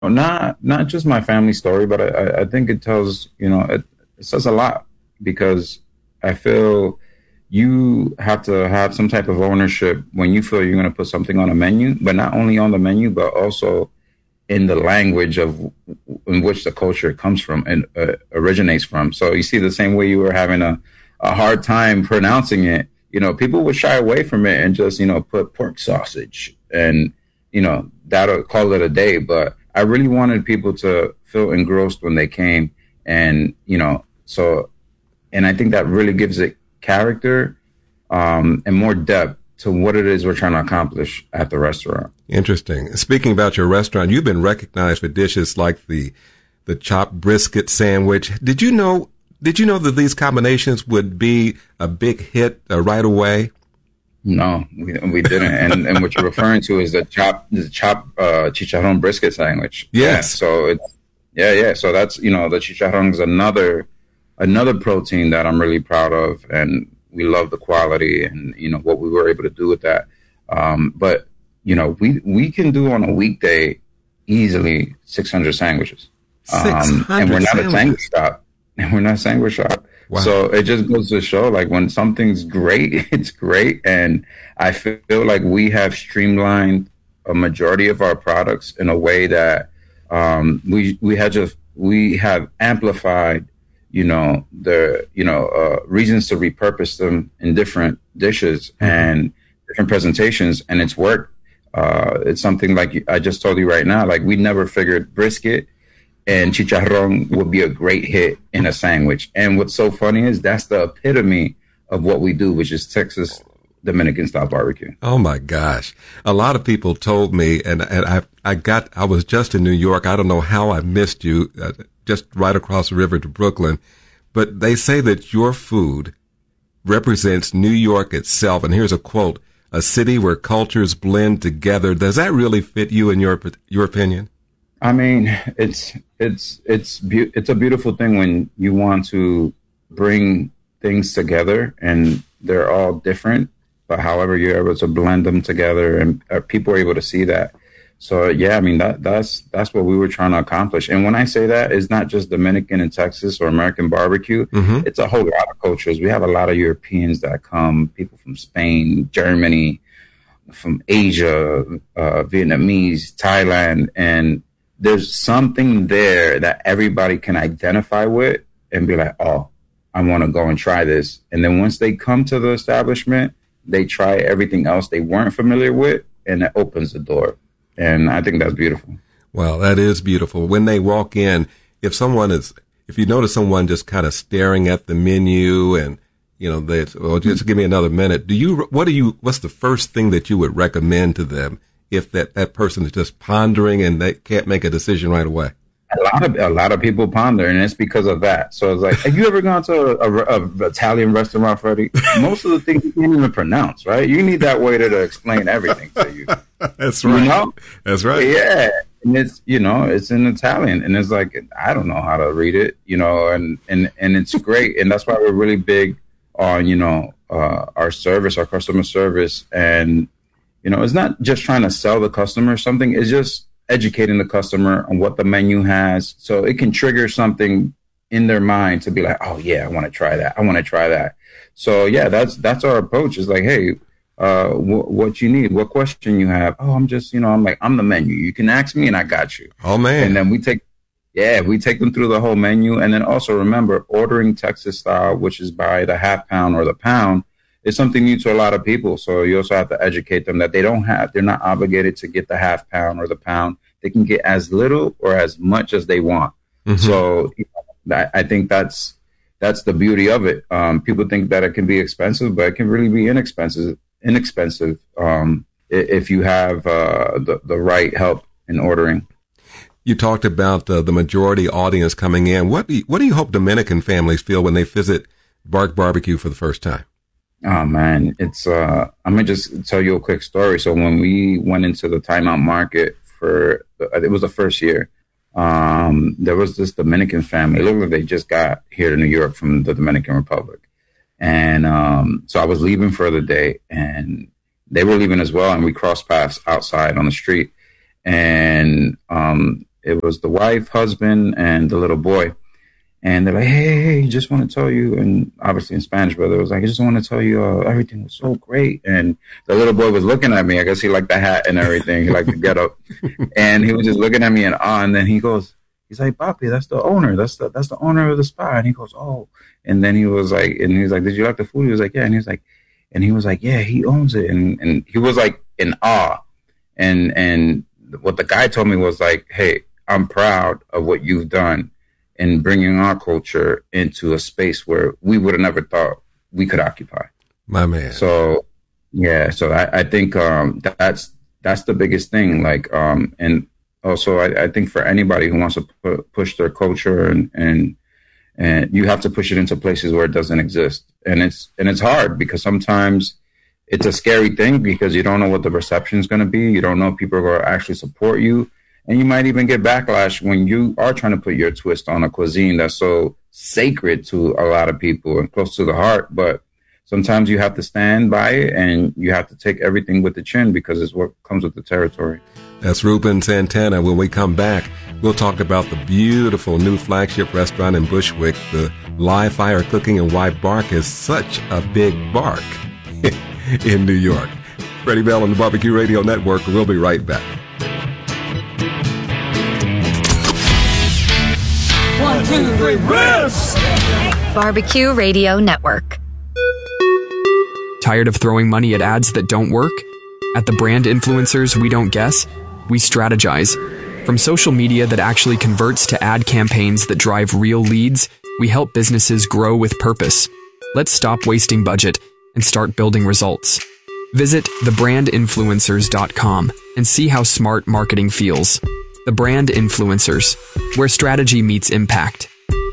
Not just my family story, but I think it tells, it says a lot because I feel you have to have some type of ownership when you feel you're going to put something on a menu, but not only on the menu, but also in the language of in which the culture comes from and originates from. So you see, the same way you were having a hard time pronouncing it, people would shy away from it and just, put pork sausage and, that'll call it a day. But I really wanted people to feel engrossed when they came. And, and I think that really gives it character and more depth to what it is we're trying to accomplish at the restaurant. Interesting. Speaking about your restaurant, you've been recognized for dishes like the chopped brisket sandwich. Did you know that these combinations would be a big hit right away? No, we didn't. And what you're referring to is the chopped chicharron brisket sandwich. Yes. Yeah, so yeah. So that's, the chicharron is another protein that I'm really proud of, and we love the quality and, what we were able to do with that. But, we can do on a weekday easily 600 sandwiches. 600 and we're not sandwiches. a sandwich shop. And we're not a sandwich shop. Wow. So it just goes to show, like, when something's great, it's great. And I feel like we have streamlined a majority of our products in a way that we have amplified reasons to repurpose them in different dishes and different presentations, and it's worked. It's something like I just told you right now, like we never figured brisket and chicharron would be a great hit in a sandwich. And what's so funny is that's the epitome of what we do, which is Texas Dominican style barbecue. Oh my gosh. A lot of people told me, and I was just in New York. I don't know how I missed you, just right across the river to Brooklyn, but they say that your food represents New York itself. And here's a quote: "A city where cultures blend together." Does that really fit you in your opinion? I mean, it's a beautiful thing when you want to bring things together and they're all different, but however you're able to blend them together and people are able to see that. So yeah, I mean that's what we were trying to accomplish. And when I say that, it's not just Dominican and Texas or American barbecue. Mm-hmm. It's a whole lot of cultures. We have a lot of Europeans that come, people from Spain, Germany, from Asia, Vietnamese, Thailand, and there's something there that everybody can identify with and be like, oh, I want to go and try this. And then once they come to the establishment, they try everything else they weren't familiar with, and it opens the door. And I think that's beautiful. Well, that is beautiful. When they walk in, if you notice someone just kind of staring at the menu and, just give me another minute. What's the first thing that you would recommend to them if that person is just pondering and they can't make a decision right away? A lot of people ponder, and it's because of that. So it's like, have you ever gone to a Italian restaurant, Freddie? Most of the things you can't even pronounce, right? You need that waiter to explain everything to you. That's right. That's right. Yeah. And it's, it's in Italian, and it's like, I don't know how to read it, and it's great. And that's why we're really big on, our service, our customer service. And, it's not just trying to sell the customer something. It's just educating the customer on what the menu has, so it can trigger something in their mind to be like, oh yeah, I want to try that. So yeah, that's our approach. Is like, hey, what you need, what question you have. Oh, I'm the menu. You can ask me and I got you. Oh man. And then we take them through the whole menu. And then also remember, ordering Texas style, which is by the half pound or the pound, is something new to a lot of people. So you also have to educate them that they're not obligated to get the half pound or the pound. They can get as little or as much as they want. Mm-hmm. So I think that's the beauty of it. People think that it can be expensive, but it can really be inexpensive if you have the right help in ordering. You talked about the majority audience coming in. What do you hope Dominican families feel when they visit Bark Barbecue for the first time? Oh man, it's I'm gonna just tell you a quick story. So when we went into the Timeout Market it was the first year, there was this Dominican family. It looked like they just got here to New York from the Dominican Republic. And so I was leaving for the day and they were leaving as well. And we crossed paths outside on the street. And it was the wife, husband, and the little boy. And they're like, hey, just want to tell you, and obviously in Spanish, brother, was like, I just want to tell you everything was so great. And the little boy was looking at me. I guess he liked the hat and everything. He liked the getup. And he was just looking at me in awe. And then he's like, Papi, that's the owner. That's the owner of the spa. And he goes, oh. And then he was like, did you like the food? He was like, yeah. And he was like, yeah, he owns it. And he was like in awe. And what the guy told me was like, hey, I'm proud of what you've done in bringing our culture into a space where we would have never thought we could occupy. My man. So, yeah. So I think that's the biggest thing. Like, and also I think for anybody who wants to push their culture and you have to push it into places where it doesn't exist. And it's hard because sometimes it's a scary thing because you don't know what the reception is going to be. You don't know if people are going to actually support you. And you might even get backlash when you are trying to put your twist on a cuisine that's so sacred to a lot of people and close to the heart. But sometimes you have to stand by it and you have to take everything with the chin because it's what comes with the territory. That's Ruben Santana. When we come back, we'll talk about the beautiful new flagship restaurant in Bushwick, the live fire cooking, and why bark is such a big bark in New York. Freddie Bell on the Barbecue Radio Network. We'll be right back. 1, 2, 3, riffs! Barbecue Radio Network. Tired of throwing money at ads that don't work? At the Brand Influencers We Don't Guess, we strategize. From social media that actually converts to ad campaigns that drive real leads, we help businesses grow with purpose. Let's stop wasting budget and start building results. Visit thebrandinfluencers.com and see how smart marketing feels. The Brand Influencers, where strategy meets impact.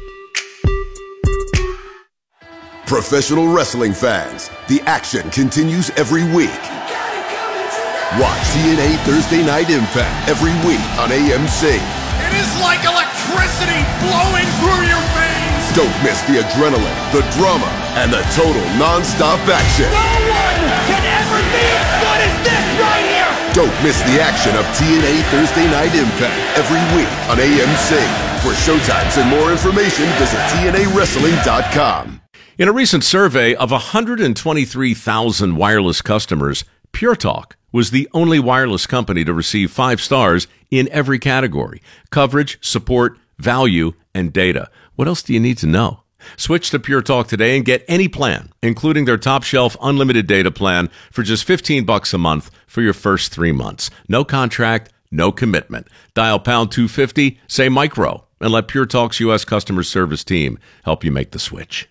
Professional wrestling fans, the action continues every week. Watch TNA Thursday Night Impact every week on AMC. It is like electricity flowing through your veins. Don't miss the adrenaline, the drama, and the total non-stop action. No one can ever be as good as this right here. Don't miss the action of TNA Thursday Night Impact every week on AMC. For showtimes and more information, visit TNAWrestling.com. In a recent survey of 123,000 wireless customers, Pure Talk was the only wireless company to receive 5 stars in every category: coverage, support, value, and data. What else do you need to know? Switch to Pure Talk today and get any plan, including their top shelf unlimited data plan, for just $15 a month for your first 3 months. No contract, no commitment. Dial pound 250, say micro, and let Pure Talk's U.S. customer service team help you make the switch.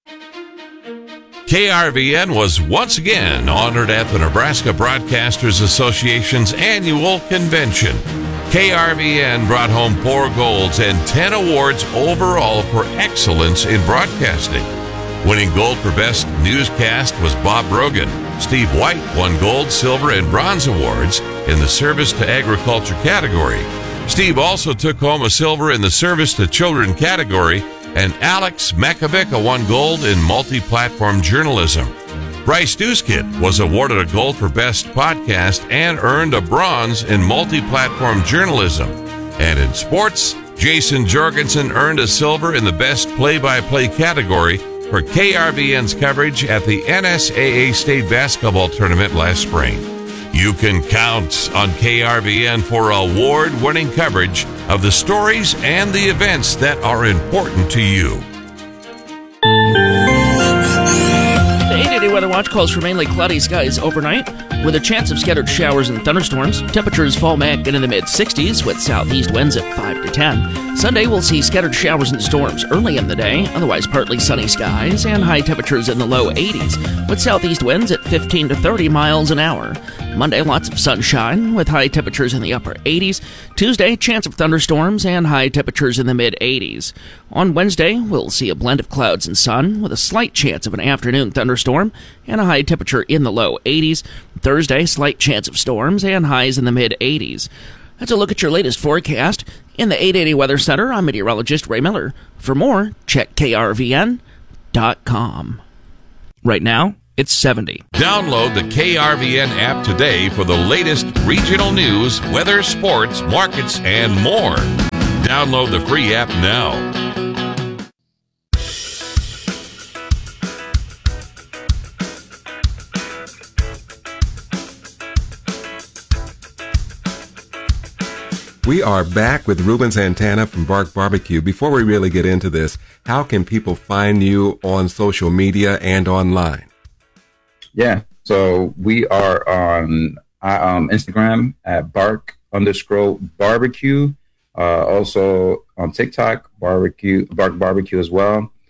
KRVN was once again honored at the Nebraska Broadcasters Association's annual convention. KRVN brought home 4 golds and 10 awards overall for excellence in broadcasting. Winning gold for Best Newscast was Bob Brogan. Steve White won gold, silver, and bronze awards in the Service to Agriculture category. Steve also took home a silver in the Service to Children category, and Alex Makovica won gold in multi-platform journalism. Bryce Dooskid was awarded a gold for Best Podcast and earned a bronze in multi-platform journalism. And in sports, Jason Jorgensen earned a silver in the Best Play-by-Play category for KRVN's coverage at the NSAA State Basketball Tournament last spring. You can count on KRVN for award-winning coverage of the stories and the events that are important to you. The 880 Weather Watch calls for mainly cloudy skies overnight, with a chance of scattered showers and thunderstorms. Temperatures fall back into the mid-60s with southeast winds at 5 to 10. Sunday, we'll see scattered showers and storms early in the day, otherwise partly sunny skies, and high temperatures in the low 80s, with southeast winds at 15 to 30 miles an hour. Monday, lots of sunshine, with high temperatures in the upper 80s. Tuesday, chance of thunderstorms and high temperatures in the mid-80s. On Wednesday, we'll see a blend of clouds and sun, with a slight chance of an afternoon thunderstorm and a high temperature in the low 80s. Thursday, slight chance of storms and highs in the mid-80s. That's a look at your latest forecast. In the 880 Weather Center, I'm meteorologist Ray Miller. For more, check krvn.com. Right now, it's 70. Download the KRVN app today for the latest regional news, weather, sports, markets, and more. Download the free app now. We are back with Ruben Santana from Bark Barbecue. Before we really get into this, how can people find you on social media and online? Yeah, so we are on Instagram at Bark_barbecue. Also on TikTok, Bark Barbecue as well.